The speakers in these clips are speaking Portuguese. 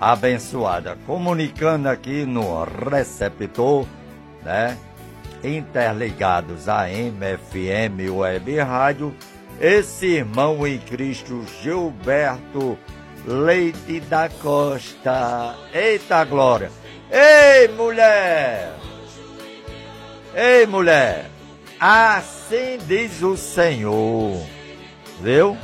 abençoada. Comunicando aqui no receptor, né? Interligados a MFM Web Rádio, esse irmão em Cristo Gilberto Leite da Costa. Eita glória! Ei, mulher! Ei, mulher! Assim diz o Senhor. Viu?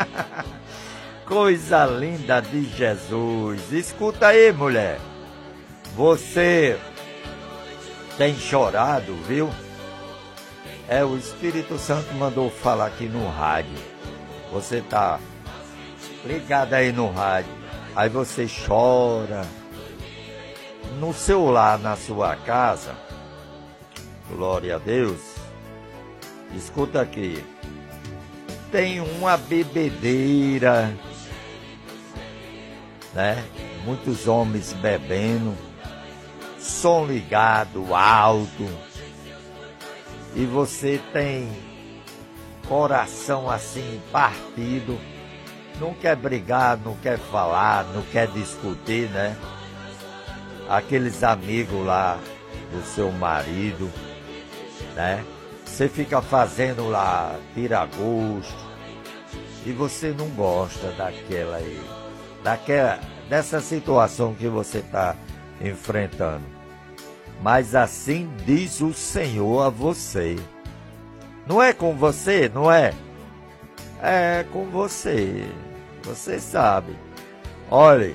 Coisa linda de Jesus. Escuta aí, mulher. Você tem chorado, viu? O Espírito Santo mandou falar aqui no rádio. Você tá ligado aí no rádio. Aí você chora. No seu lar, na sua casa. Glória a Deus. Escuta aqui. Tem uma bebedeira, né? Muitos homens bebendo, som ligado, alto, e você tem coração assim partido, não quer brigar, não quer falar, não quer discutir, né? Aqueles amigos lá do seu marido, né? Você fica fazendo lá, tira gosto, e você não gosta dessa situação que você está enfrentando. Mas assim diz o Senhor a você. Não é com você, não é? É com você. Você sabe. Olhe,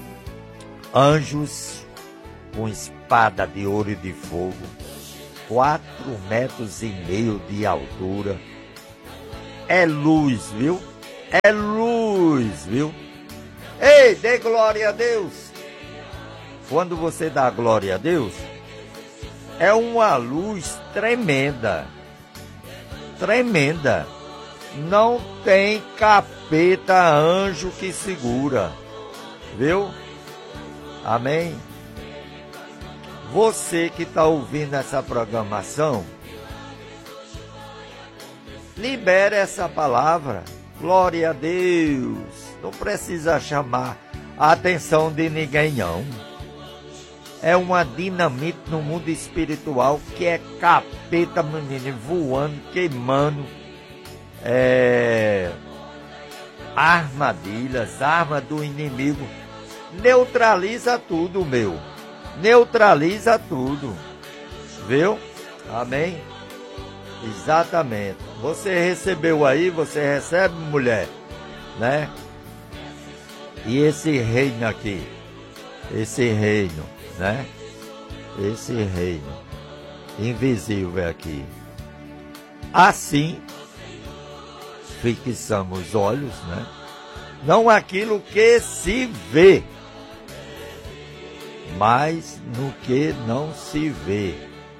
anjos com espada de ouro e de fogo, 4,5 metros de altura. É luz, viu? É luz, viu? Ei, dê glória a Deus. Quando você dá glória a Deus, é uma luz tremenda. Tremenda. Não tem capeta, anjo que segura. Viu? Amém? Você que está ouvindo essa programação, libere essa palavra. Glória a Deus. Não precisa chamar a atenção de ninguém, não. É uma dinamite no mundo espiritual que é capeta, menino, voando, queimando. Armadilhas, arma do inimigo. Neutraliza tudo, meu. Neutraliza tudo. Viu? Amém? Exatamente. Você recebeu aí, você recebe, mulher, né? E esse reino aqui, esse reino, né? Esse reino invisível aqui. Assim, fixamos os olhos, né? Não aquilo que se vê, mas no que não se vê.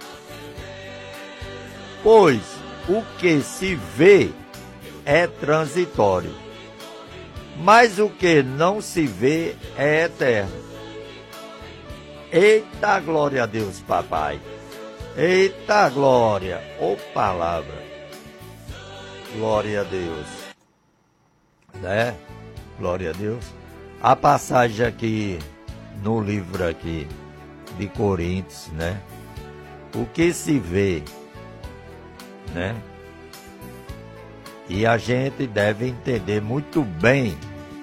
Pois o que se vê é transitório, mas o que não se vê é eterno. Eita glória a Deus, papai. Eita glória, ô palavra. Glória a Deus. Né? Glória a Deus. A passagem aqui no livro aqui de Coríntios, né? O que se vê, né? E a gente deve entender muito bem,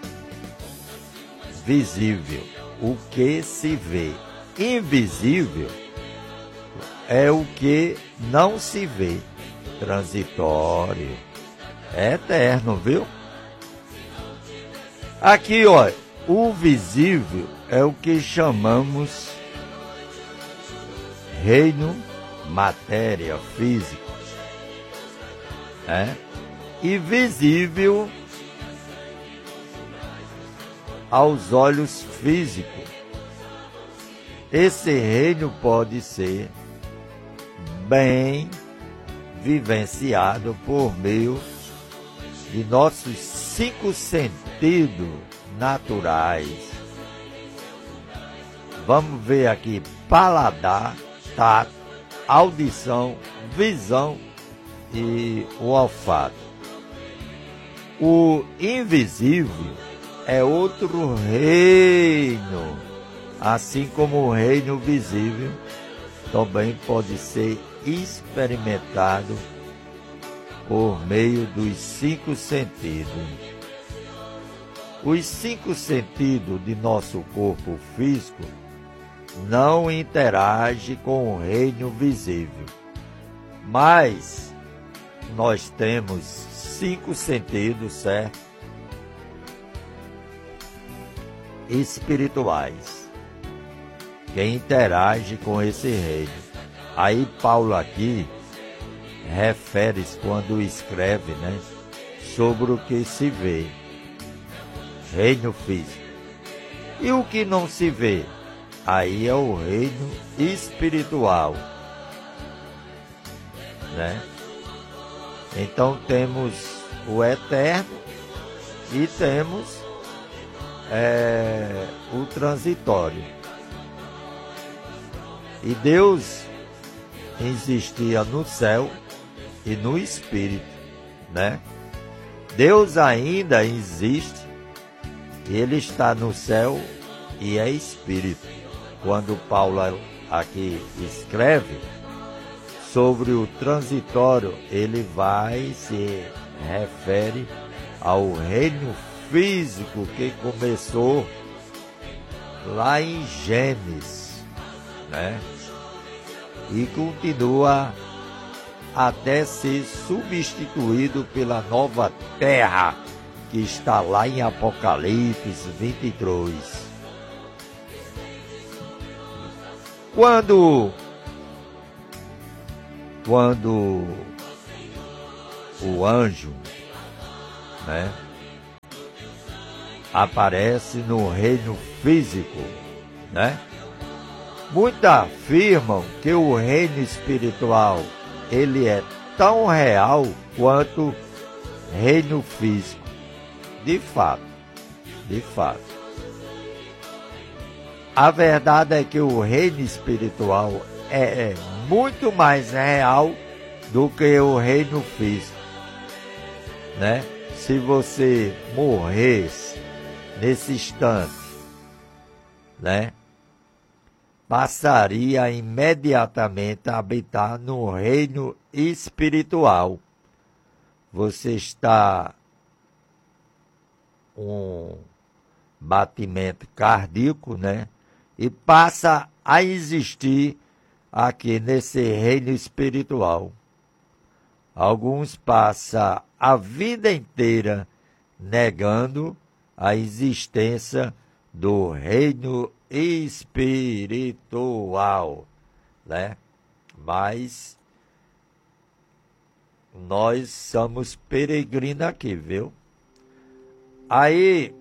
visível, o que se vê. Invisível é o que não se vê. Transitório, é eterno, viu? Aqui, ó, o visível é o que chamamos reino, matéria, físico, né? E visível aos olhos físicos. Esse reino pode ser bem vivenciado por meio de nossos 5 sentidos naturais. Vamos ver aqui: paladar, tato, audição, visão e o olfato. O invisível é outro reino, assim como o reino visível também pode ser experimentado por meio dos 5 sentidos. Os 5 sentidos de nosso corpo físico não interagem com o reino visível, mas nós temos 5 sentidos, certo? Espirituais, que interagem com esse reino. Aí Paulo aqui refere-se quando escreve, sobre o que se vê, reino físico. E o que não se vê? Aí é o reino espiritual, Então temos o eterno e temos o transitório. E Deus existia no céu e no espírito, Deus ainda existe, ele está no céu e é espírito. Quando Paulo aqui escreve sobre o transitório, ele se refere ao reino físico que começou lá em Gênesis, e continua até ser substituído pela nova terra, que está lá em Apocalipse 23. Quando o anjo, aparece no reino físico, muitos afirmam que o reino espiritual ele é tão real quanto reino físico. De fato. A verdade é que o reino espiritual é muito mais real do que o reino físico, Se você morresse nesse instante, passaria imediatamente a habitar no reino espiritual. Você está um batimento cardíaco, e passa a existir aqui nesse reino espiritual. Alguns passam a vida inteira negando a existência do reino espiritual, Mas nós somos peregrinos aqui, viu? Aí,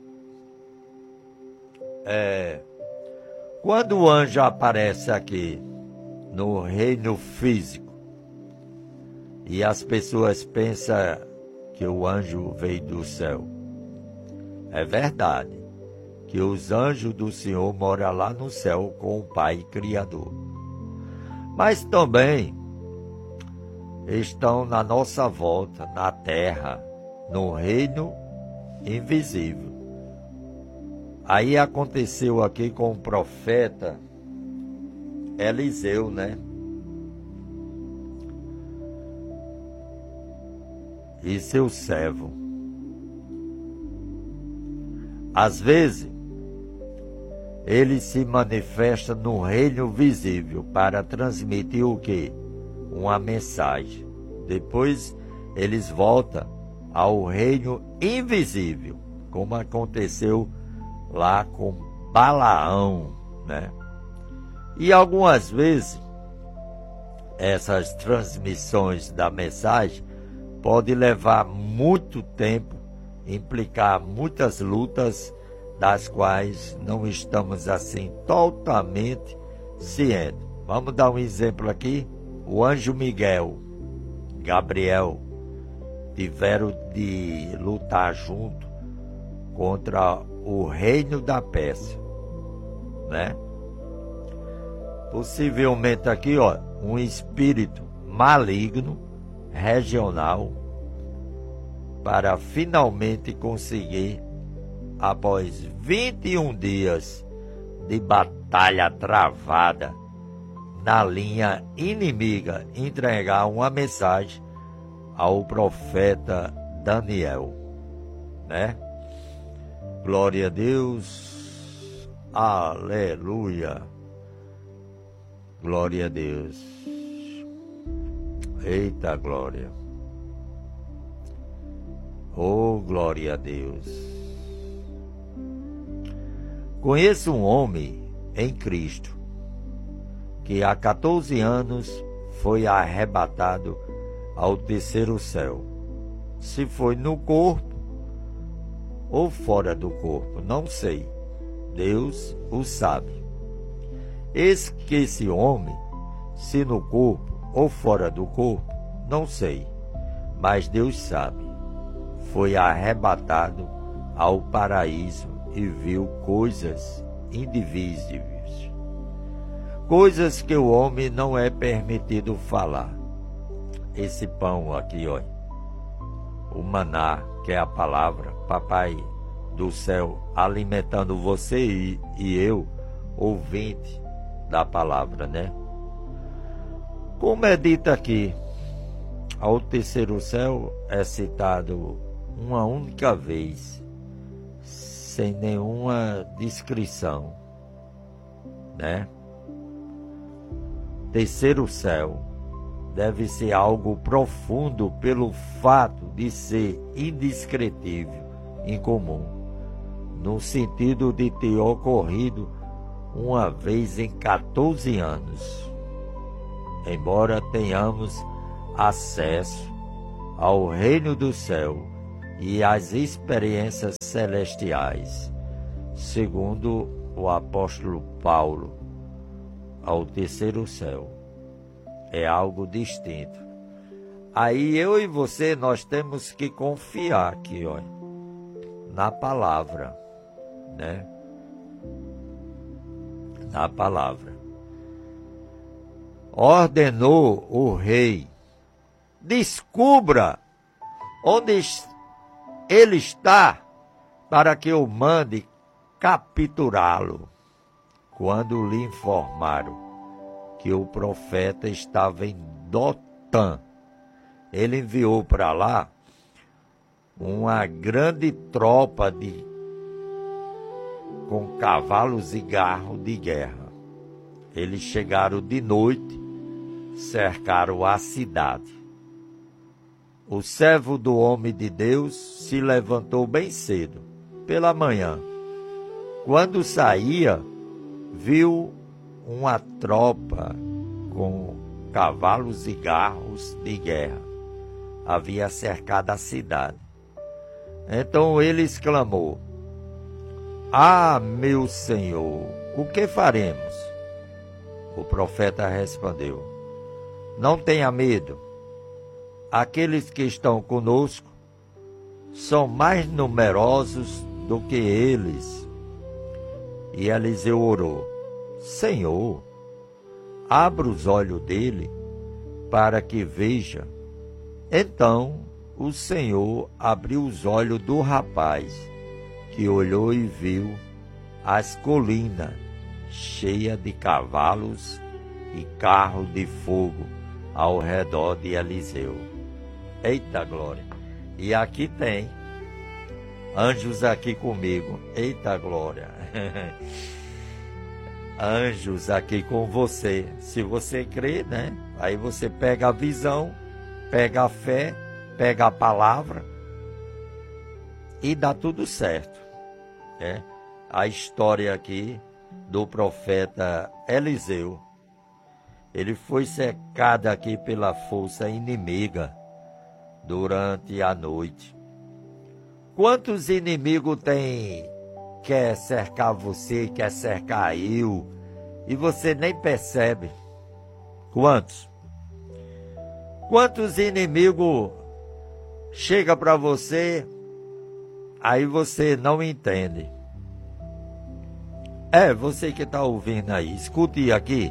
quando o anjo aparece aqui no reino físico, e as pessoas pensam que o anjo veio do céu, é verdade que os anjos do Senhor moram lá no céu com o Pai Criador. Mas também estão na nossa volta, na terra, no reino invisível. Aí aconteceu aqui com o profeta Eliseu, E seu servo. Às vezes, ele se manifesta no reino visível para transmitir o quê? Uma mensagem. Depois, eles voltam ao reino invisível, como aconteceu lá com Balaão, E algumas vezes, essas transmissões da mensagem podem levar muito tempo, implicar muitas lutas, das quais não estamos assim totalmente cientes. Vamos dar um exemplo aqui. O anjo Miguel, Gabriel, tiveram de lutar junto contra o reino da Pérsia, Possivelmente aqui, um espírito maligno, regional, para finalmente conseguir após 21 dias de batalha travada na linha inimiga, entregar uma mensagem ao profeta Daniel, né? Glória a Deus, aleluia, glória a Deus, eita glória, oh glória a Deus. Conheço um homem em Cristo que há 14 anos foi arrebatado ao terceiro céu. Se foi no corpo ou fora do corpo, não sei. Deus o sabe. Eis que esse homem, se no corpo ou fora do corpo, não sei. Mas Deus sabe. Foi arrebatado ao paraíso e viu coisas indivisíveis. Coisas que o homem não é permitido falar. Esse pão aqui, ó, o maná, que é a palavra, Papai do céu alimentando você e eu, ouvinte da palavra, né? Como é dito aqui, ao terceiro céu é citado uma única vez, sem nenhuma descrição, né? Terceiro céu deve ser algo profundo pelo fato de ser indescritível, incomum, no sentido de ter ocorrido uma vez em 14 anos. Embora tenhamos acesso ao reino do céu e às experiências celestiais, segundo o apóstolo Paulo, ao terceiro céu, é algo distinto. Aí eu e você, nós temos que confiar aqui, ó, na palavra, né? Na palavra. Ordenou o rei: descubra onde ele está, para que eu mande capturá-lo. Quando lhe informaram que o profeta estava em Dotã, ele enviou para lá uma grande tropa com cavalos e carros de guerra. Eles chegaram de noite, cercaram a cidade. O servo do homem de Deus se levantou bem cedo, pela manhã. Quando saía, viu uma tropa com cavalos e carros de guerra. Havia cercado a cidade. Então ele exclamou: ah, meu senhor, o que faremos? O profeta respondeu: não tenha medo. Aqueles que estão conosco são mais numerosos do que eles. E Eliseu orou: Senhor, abra os olhos dele para que veja. Então o Senhor abriu os olhos do rapaz, que olhou e viu as colinas cheias de cavalos e carros de fogo ao redor de Eliseu. Eita glória! E aqui tem anjos aqui comigo. Eita glória! Anjos aqui com você. Se você crê, né? Aí você pega a visão, pega a fé, pega a palavra e dá tudo certo, né? A história aqui do profeta Eliseu. Ele foi cercado aqui pela força inimiga durante a noite. Quantos inimigos quer cercar você, quer cercar eu, e você nem percebe? Quantos? Quantos inimigos chega para você, aí você não entende? Você que está ouvindo aí, escute aqui.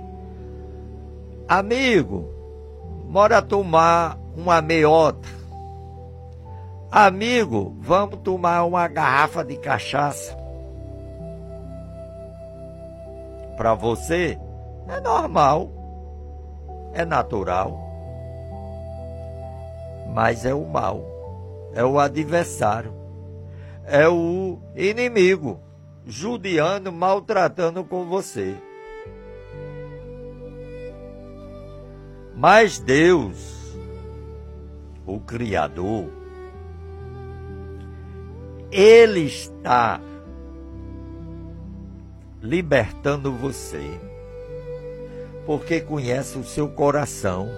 Amigo, bora tomar uma meiota. amigo, vamos tomar uma garrafa de cachaça. Para você é normal, é natural, mas é o mal, é o adversário, é o inimigo, judiando, maltratando com você. Mas Deus, o Criador, Ele está libertando você, porque conhece o seu coração.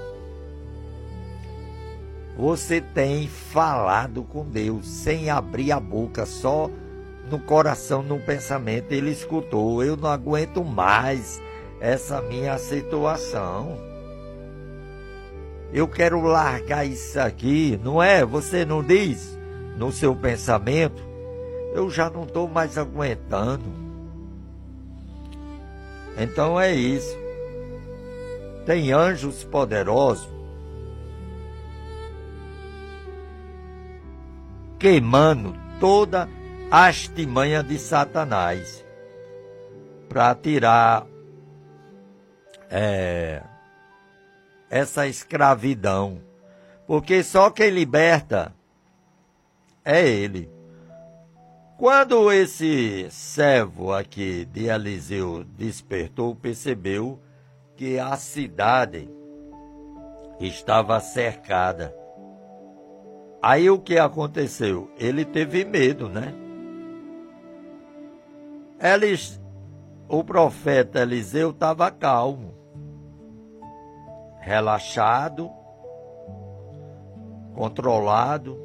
Você tem falado com Deus sem abrir a boca, só no coração, no pensamento. Ele escutou: eu não aguento mais essa minha situação. Eu quero largar isso aqui, não é? Você não diz no seu pensamento: eu já não estou mais aguentando. Então é isso. Tem anjos poderosos queimando toda a artimanha de Satanás para tirar essa escravidão, porque só quem liberta é Ele. Quando esse servo aqui de Eliseu despertou, percebeu que a cidade estava cercada. Aí o que aconteceu? Ele teve medo, né? O profeta Eliseu estava calmo, relaxado, controlado,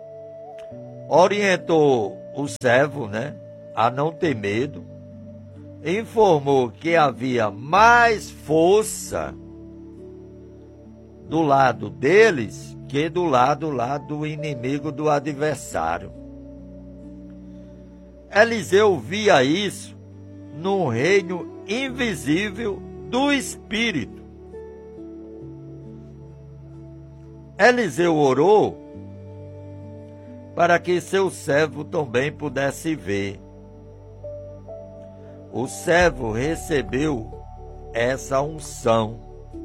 orientou o servo, né, a não ter medo, informou que havia mais força do lado deles que do lado lá do inimigo, do adversário. Eliseu via isso no reino invisível do Espírito. Eliseu orou para que seu servo também pudesse ver. O servo recebeu essa unção,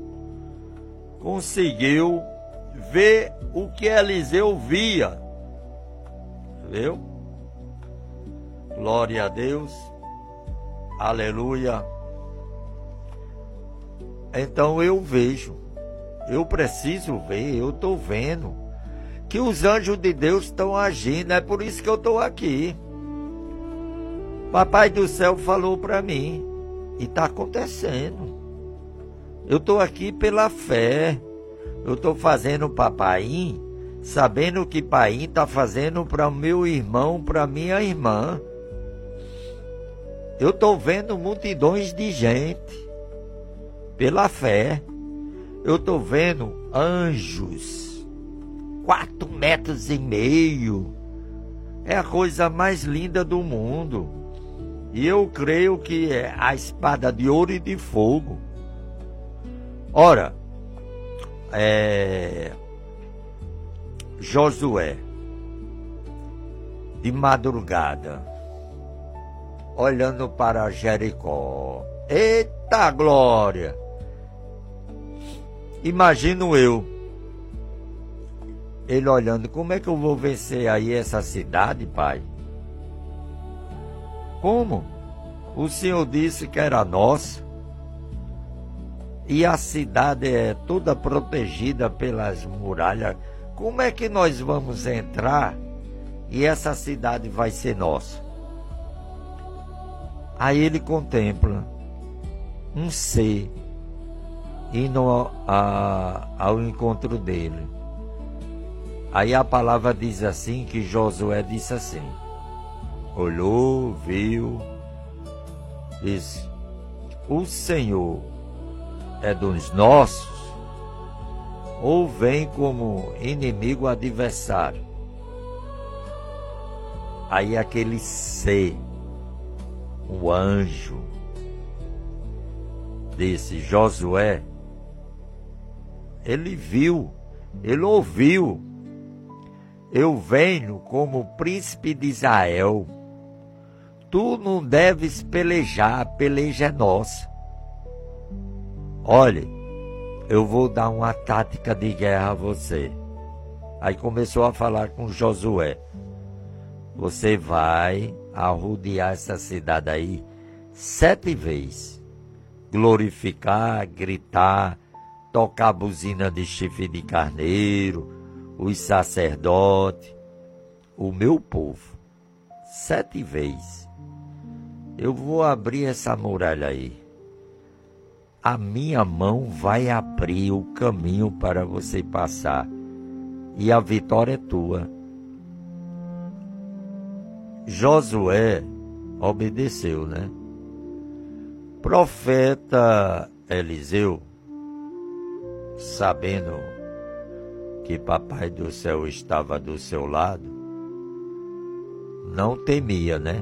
conseguiu ver o que Eliseu via, viu? Glória a Deus, aleluia. Então eu vejo, eu preciso ver, eu estou vendo que os anjos de Deus estão agindo, é por isso que eu estou aqui. Papai do céu falou para mim, e está acontecendo. Eu estou aqui pela fé, eu estou fazendo papai, sabendo o que pai está fazendo para o meu irmão, para minha irmã. Eu estou vendo multidões de gente, pela fé. Eu estou vendo anjos, 4,5 metros. É a coisa mais linda do mundo. E eu creio que é a espada de ouro e de fogo. Ora, Josué, de madrugada, olhando para Jericó. Eita glória! Imagino eu, ele olhando: como é que eu vou vencer aí essa cidade, pai? Como? O Senhor disse que era nossa. E a cidade é toda protegida pelas muralhas. Como é que nós vamos entrar e essa cidade vai ser nossa? Aí ele contempla um ser indo ao encontro dele. Aí a palavra diz assim, que Josué disse assim, olhou, viu, disse: o Senhor é dos nossos, ou vem como inimigo adversário? Aí aquele ser, o anjo, disse: Josué, ele viu, ele ouviu, eu venho como príncipe de Israel. Tu não deves pelejar, a peleja é nossa. Olha, eu vou dar uma tática de guerra a você. Aí começou a falar com Josué. Você vai arrodear essa cidade aí 7 vezes. Glorificar, gritar, tocar buzina de chifre de carneiro, os sacerdotes, o meu povo. 7 vezes. Eu vou abrir essa muralha aí. A minha mão vai abrir o caminho para você passar. E a vitória é tua. Josué obedeceu, né? Profeta Eliseu, sabendo que Papai do céu estava do seu lado, não temia, né?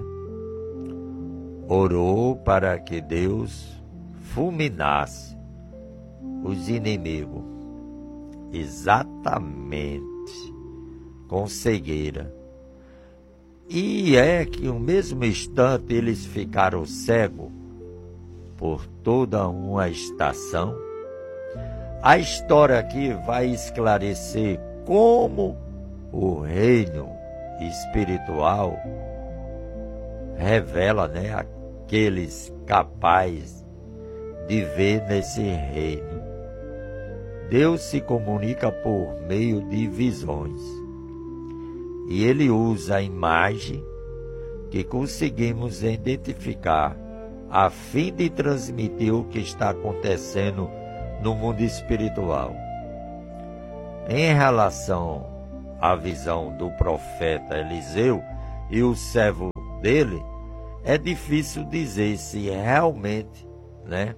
Orou para que Deus fulminasse os inimigos, exatamente, com cegueira. E é que no mesmo instante eles ficaram cegos por toda uma estação. A história aqui vai esclarecer como o reino espiritual revela, né, aqueles capazes de ver nesse reino. Deus se comunica por meio de visões. E Ele usa a imagem que conseguimos identificar a fim de transmitir o que está acontecendo no mundo espiritual. Em relação à visão do profeta Eliseu e o servo dele, é difícil dizer se realmente, né?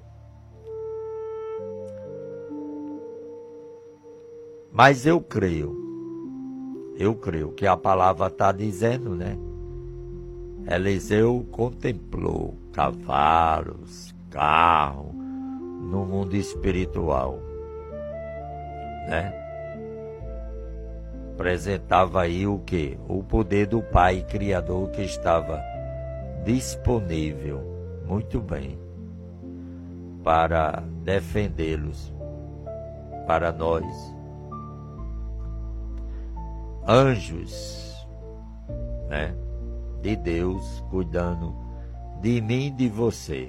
Mas eu creio que a palavra está dizendo, né? Eliseu contemplou cavalos, carros, no mundo espiritual, né? Apresentava aí o quê? O poder do Pai Criador que estava disponível, muito bem, para defendê-los, para nós. Anjos, né, de Deus cuidando de mim e de você.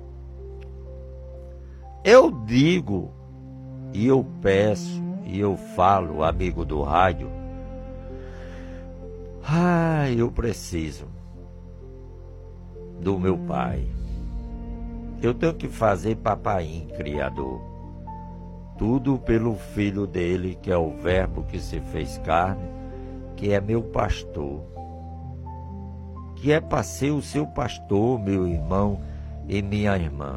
Eu digo e eu peço e eu falo, amigo do rádio, eu preciso do meu Pai. Eu tenho que fazer papaim criador. Tudo pelo Filho dele, que é o Verbo que se fez carne, que é meu pastor, que é para ser o seu pastor, meu irmão e minha irmã.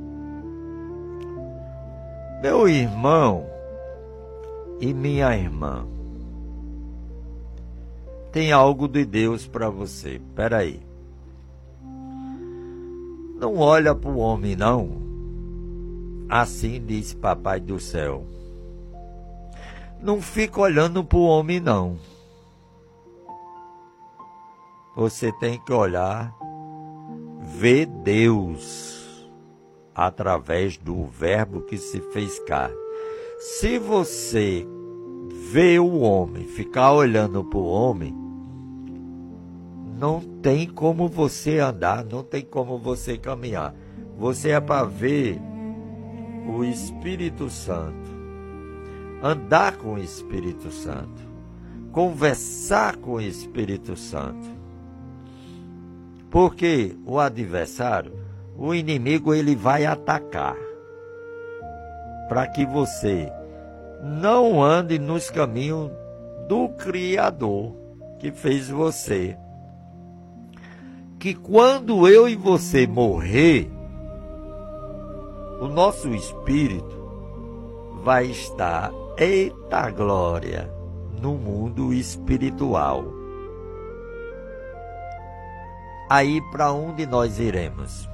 Meu irmão e minha irmã, tem algo de Deus para você. Espera aí. Não olha para o homem, não. Assim diz Papai do céu. Não fica olhando para o homem, não. Você tem que olhar, ver Deus através do Verbo que se fez carne. Se você vê o homem, ficar olhando para o homem, não tem como você andar, não tem como você caminhar. Você é para ver o Espírito Santo, andar com o Espírito Santo, conversar com o Espírito Santo. Porque o adversário, o inimigo, ele vai atacar para que você não ande nos caminhos do Criador que fez você. Que quando eu e você morrer, o nosso espírito vai estar, eita glória, no mundo espiritual. Aí para onde nós iremos?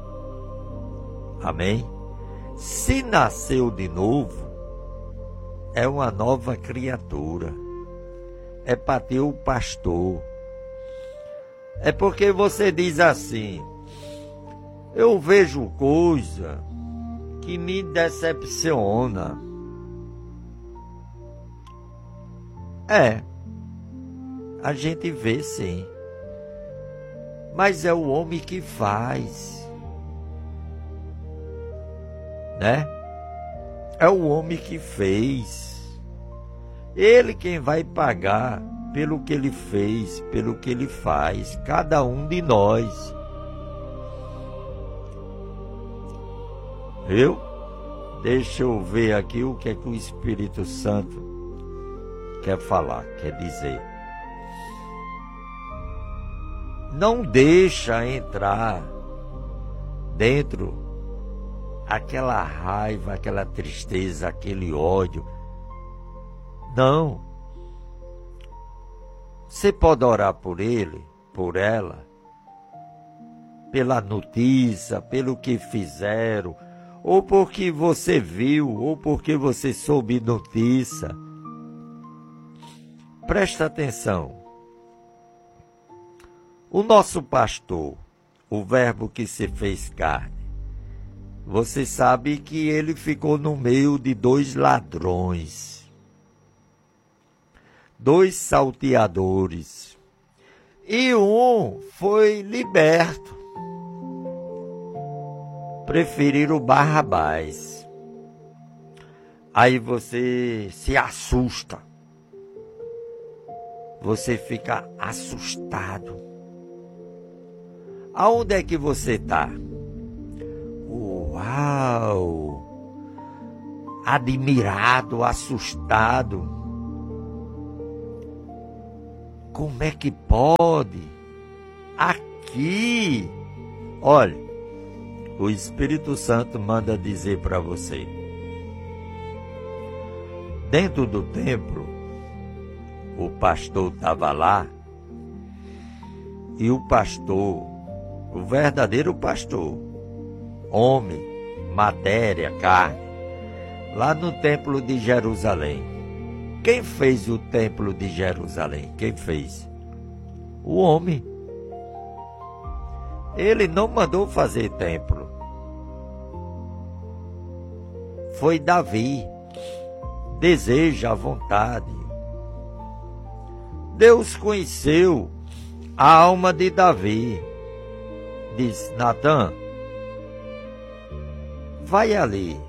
Amém? Se nasceu de novo, é uma nova criatura. É para ter o pastor. É porque você diz assim: eu vejo coisa que me decepciona. A gente vê sim. Mas é o homem que faz, né? É o homem que fez. Ele quem vai pagar pelo que ele fez, pelo que ele faz, cada um de nós. Deixa eu ver aqui o que é que o Espírito Santo quer falar, quer dizer. Não deixa entrar dentro aquela raiva, aquela tristeza, aquele ódio. Não. Você pode orar por ele, por ela, pela notícia, pelo que fizeram, ou porque você viu, ou porque você soube notícia. Presta atenção. O nosso pastor, o Verbo que se fez carne, você sabe que ele ficou no meio de 2 ladrões, 2 salteadores, e um foi liberto. Preferiram Barrabás. Aí você se assusta. Você fica assustado. Aonde é que você está? Uau! Admirado, assustado. Como é que pode? Aqui! Olha, o Espírito Santo manda dizer para você. Dentro do templo, o pastor estava lá, e o pastor, o verdadeiro pastor, homem, matéria, carne, lá no templo de Jerusalém. Quem fez o templo de Jerusalém? Quem fez? O homem. Ele não mandou fazer templo. Foi Davi. Deseja a vontade. Deus conheceu a alma de Davi. Diz: Natan, vai ali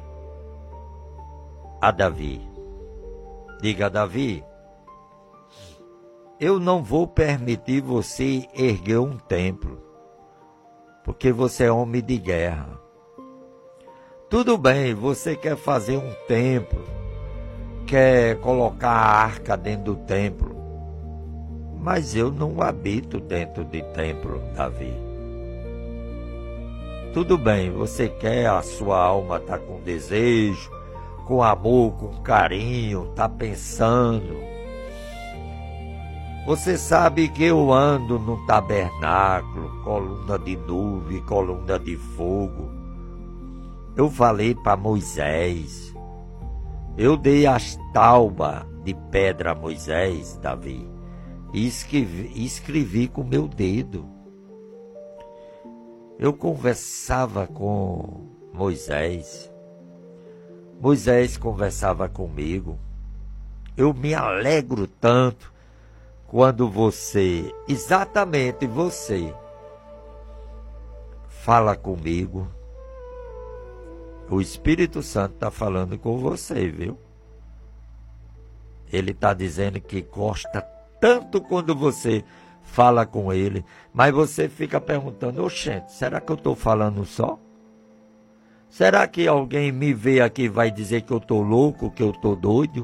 a Davi. Diga a Davi: eu não vou permitir você erguer um templo, porque você é homem de guerra. Tudo bem, você quer fazer um templo, quer colocar a arca dentro do templo, mas eu não habito dentro de templo, Davi. Tudo bem, você quer, a sua alma está com desejo, com amor, com carinho, está pensando. Você sabe que eu ando num tabernáculo, coluna de nuvem, coluna de fogo. Eu falei para Moisés, eu dei as taubas de pedra a Moisés, Davi, e escrevi com meu dedo. Eu conversava com Moisés, Moisés conversava comigo. Eu me alegro tanto quando você, exatamente você, fala comigo. O Espírito Santo está falando com você, viu? Ele está dizendo que gosta tanto quando você fala com ele, mas você fica perguntando: oxente, será que eu estou falando só? Será que alguém me vê aqui e vai dizer que eu estou louco, que eu estou doido?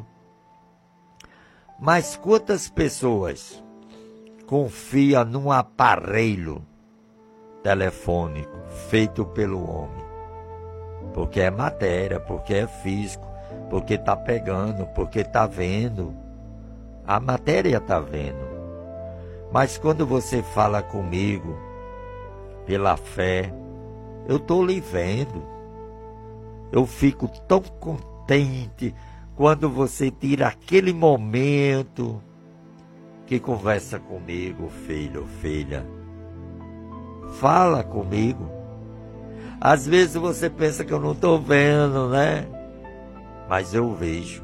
Mas quantas pessoas confiam num aparelho telefônico feito pelo homem? Porque é matéria, porque é físico, porque está pegando, porque está vendo. A matéria está vendo. Mas quando você fala comigo, pela fé, eu estou lhe vendo. Eu fico tão contente quando você tira aquele momento que conversa comigo, filho ou filha. Fala comigo. Às vezes você pensa que eu não estou vendo, né? Mas eu vejo.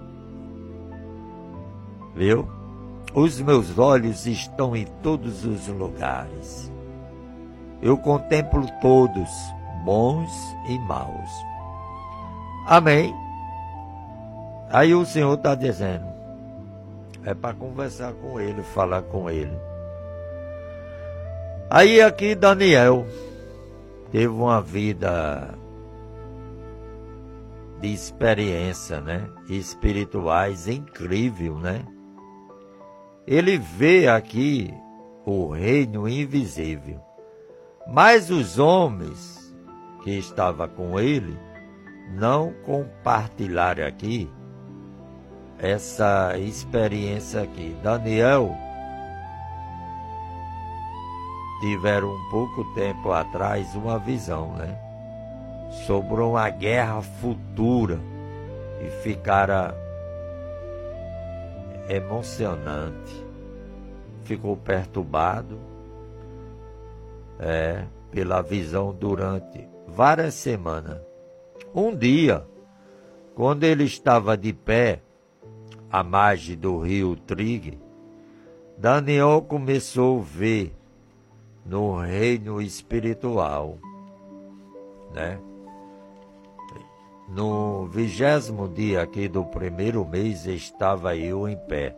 Viu? Os meus olhos estão em todos os lugares. Eu contemplo todos, bons e maus. Amém? Aí o Senhor está dizendo, é para conversar com ele, falar com ele. Aí aqui Daniel teve uma vida de experiência, né? Espirituais incrível, né? Ele vê aqui o reino invisível. Mas os homens que estavam com ele não compartilharam aqui essa experiência aqui. Daniel tiveram um pouco tempo atrás uma visão, né? Sobre uma guerra futura e ficara emocionante. Ficou perturbado pela visão durante várias semanas. Um dia, quando ele estava de pé à margem do rio Tigre, Daniel começou a ver no reino espiritual, né? No 20º dia aqui do primeiro mês estava eu em pé,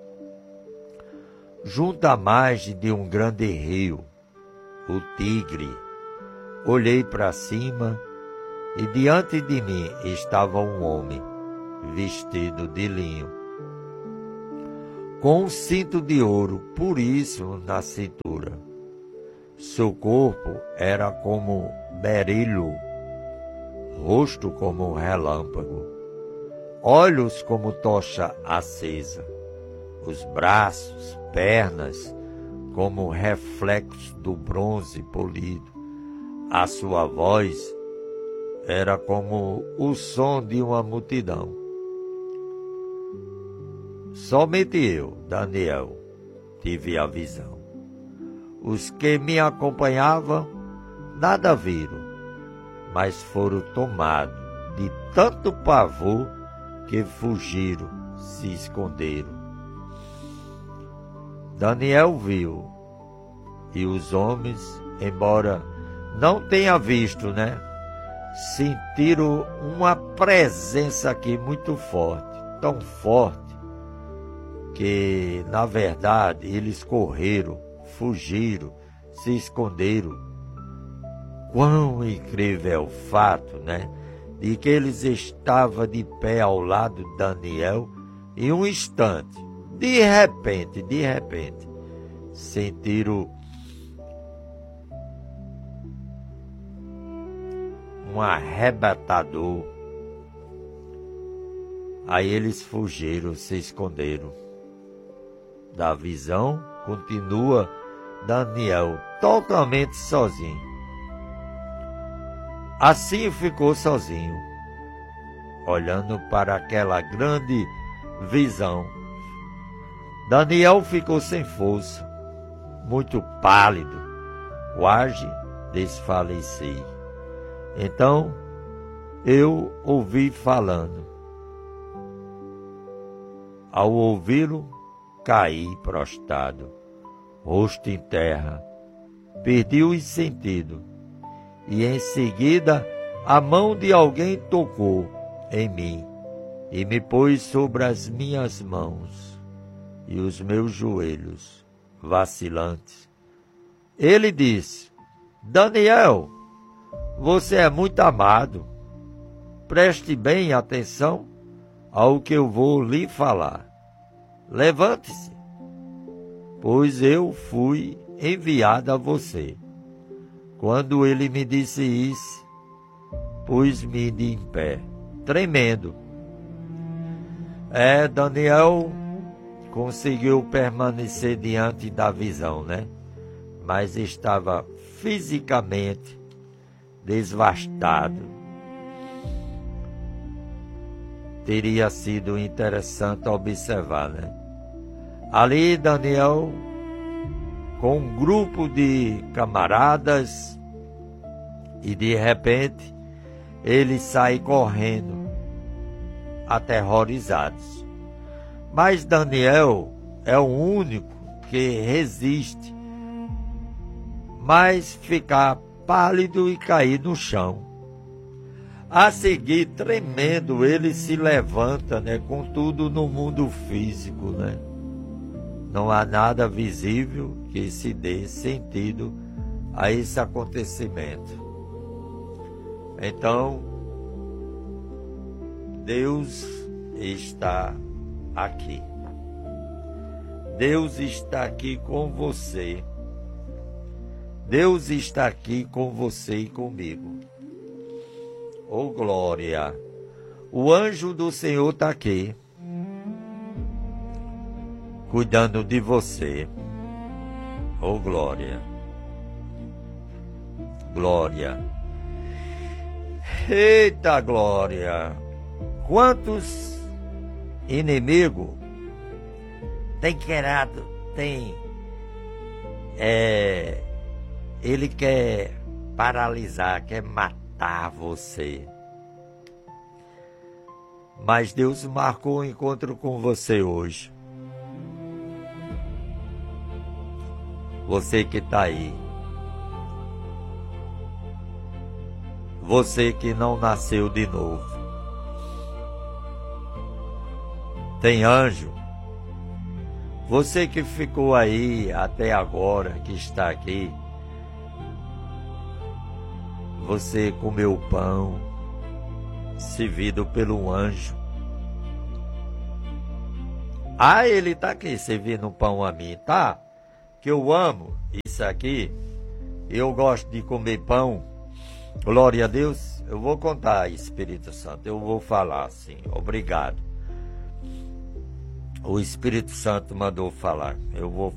junto à margem de um grande rio, o Tigre. Olhei para cima e diante de mim estava um homem vestido de linho, com um cinto de ouro puríssimo na cintura. Seu corpo era como berilo, rosto como um relâmpago, olhos como tocha acesa, os braços, pernas como reflexos do bronze polido. A sua voz era como o som de uma multidão. Somente eu, Daniel, tive a visão. Os que me acompanhavam nada viram, mas foram tomados de tanto pavor que fugiram, se esconderam. Daniel viu, e os homens, embora não tenham visto, né, sentiram uma presença aqui muito forte, tão forte, que, na verdade, eles correram, fugiram, se esconderam. Quão incrível é o fato, né, de que eles estavam de pé ao lado de Daniel e um instante, de repente, sentiram um arrebatador. Aí eles fugiram, se esconderam. Da visão, continua Daniel totalmente sozinho. Assim ficou sozinho, olhando para aquela grande visão. Daniel ficou sem força, muito pálido, quase desfaleci. Então eu ouvi falando. Ao ouvi-lo, caí prostrado, rosto em terra, perdi o sentido, e em seguida a mão de alguém tocou em mim e me pôs sobre as minhas mãos e os meus joelhos vacilantes. Ele disse: Daniel, você é muito amado. Preste bem atenção ao que eu vou lhe falar. Levante-se, pois eu fui enviado a você. Quando ele me disse isso, pus-me em pé, tremendo. Daniel conseguiu permanecer diante da visão, né? Mas estava fisicamente desvastado. teria sido interessante observar, né? Ali Daniel, com um grupo de camaradas, e de repente ele sai correndo, aterrorizados. Mas Daniel é o único que resiste, mas ficar pálido e cair no chão. A seguir, tremendo, ele se levanta, né? Contudo, no mundo físico, né? Não há nada visível que se dê sentido a esse acontecimento. Então, Deus está aqui. Deus está aqui com você. Deus está aqui com você e comigo. Oh, glória! O anjo do Senhor está aqui, cuidando de você. Oh, glória! Glória! Eita glória! Quantos inimigos tem querado, ele quer paralisar, quer matar você. Mas Deus marcou um encontro com você hoje. Você que está aí. Você que não nasceu de novo. Tem anjo. Você que ficou aí até agora, que está aqui. Você comeu pão, servido pelo anjo. Ah, ele está aqui servindo pão a mim, tá? Que eu amo isso aqui. Eu gosto de comer pão. Glória a Deus. Eu vou contar, Espírito Santo. Eu vou falar assim. Obrigado. O Espírito Santo mandou falar. Eu vou